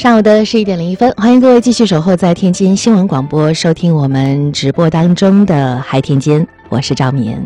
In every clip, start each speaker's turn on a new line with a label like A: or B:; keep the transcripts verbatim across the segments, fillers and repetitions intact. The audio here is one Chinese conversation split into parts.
A: 上午的十一点零一分，欢迎各位继续守候在天津新闻广播，收听我们直播当中的嗨天津，我是赵敏。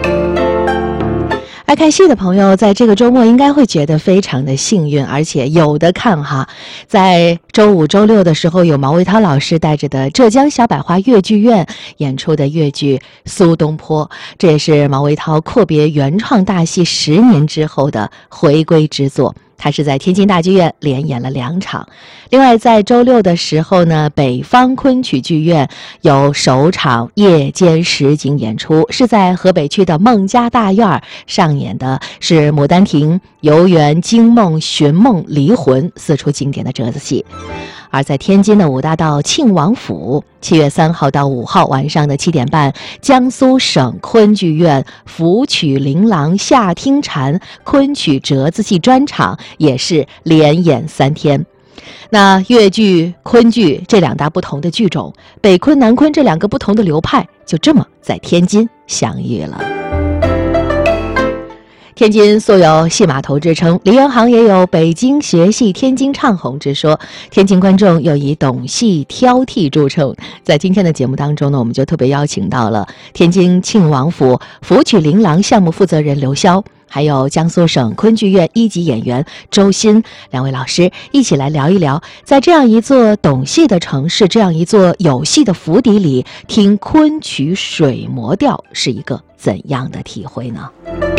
A: 爱看戏的朋友在这个周末应该会觉得非常的幸运，而且有的看哈。在周五周六的时候，有毛维涛老师带着的浙江小百花越剧院演出的越剧《苏东坡》，这也是毛维涛阔别原创大戏十年之后的回归之作。他是在天津大剧院连演了两场。另外在周六的时候呢，北方昆曲剧院有首场夜间实景演出，是在河北区的孟家大院上演的是《牡丹亭》《游园》《惊梦》《寻梦》《离魂》四出经典的折子戏。而在天津的五大道庆王府，七月三号到五号晚上的七点半，江苏省昆剧院福曲琳琅夏听蝉昆曲折子戏专场也是连演三天。那越剧、昆剧这两大不同的剧种，北昆、南昆这两个不同的流派，就这么在天津相遇了。天津素有戏码头之称，梨园行也有北京学戏天津唱红之说，天津观众又以懂戏挑剔著称。在今天的节目当中呢，我们就特别邀请到了天津庆王府福曲琳琅项目负责人刘潇，还有江苏省昆剧院一级演员周鑫两位老师，一起来聊一聊，在这样一座懂戏的城市，这样一座有戏的府邸里，听昆曲水磨调是一个怎样的体会呢？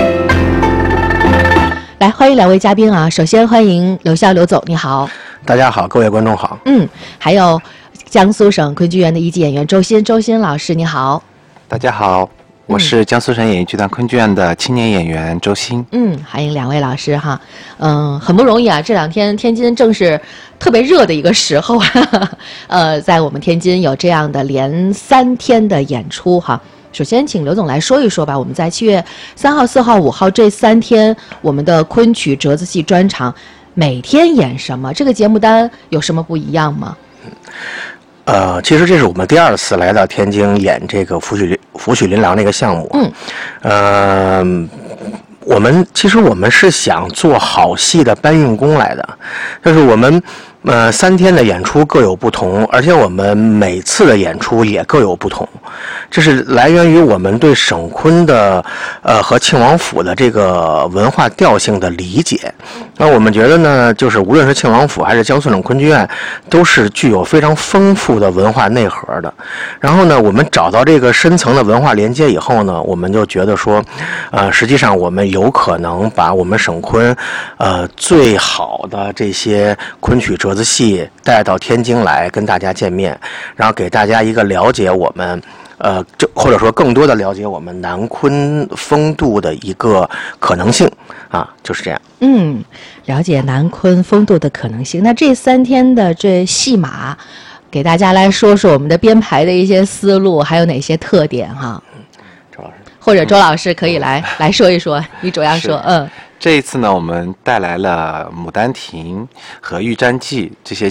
A: 来，欢迎两位嘉宾啊！首先欢迎刘潇刘总，你好。
B: 大家好，各位观众好。
A: 嗯，还有江苏省昆剧院的一级演员周鑫，周鑫老师你好。
C: 大家好，我是江苏省演艺剧团昆剧院的青年演员周鑫。
A: 嗯，欢迎两位老师哈。嗯，很不容易啊，这两天天津正是特别热的一个时候啊。呃，在我们天津有这样的连三天的演出哈。首先请刘总来说一说吧，我们在七月三号、四号、五号这三天，我们的昆曲折子戏专场每天演什么？这个节目单有什么不一样吗？
B: 呃，其实这是我们第二次来到天津演这个福曲福曲琳琅这个项目。嗯，呃，我们其实我们是想做好戏的搬运工来的，就是我们。呃，三天的演出各有不同，而且我们每次的演出也各有不同，这是来源于我们对省昆的呃和庆王府的这个文化调性的理解。那我们觉得呢，就是无论是庆王府还是江苏省昆剧院，都是具有非常丰富的文化内核的。然后呢，我们找到这个深层的文化连接以后呢，我们就觉得说，呃，实际上我们有可能把我们省昆呃最好的这些昆曲折折子戏带到天津来跟大家见面，然后给大家一个了解我们呃，就或者说更多的了解我们南昆风度的一个可能性啊，就是这样。嗯，
A: 了解南昆风度的可能性。那这三天的这戏码，给大家来说说我们的编排的一些思路，还有哪些特点哈？嗯，
C: 周老师
A: 或者周老师可以来、嗯、来说一说，你主要说嗯。
C: 这一次呢，我们带来了《牡丹亭》和《玉簪记》这些